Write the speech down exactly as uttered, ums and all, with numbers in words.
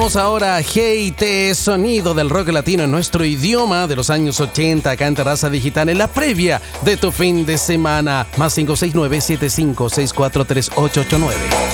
Vamos ahora a G I T, sonido del rock latino en nuestro idioma de los años ochenta, acá en Terraza Digital, en la previa de tu fin de semana. Más cinco seis nueve, siete cinco seis cuatro tres ocho ocho nueve.